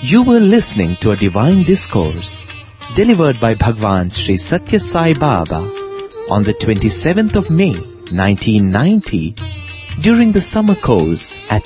You were listening to a divine discourse delivered by Bhagwan Sri Satya Sai Baba on the 27th of May, 1990, during the summer course at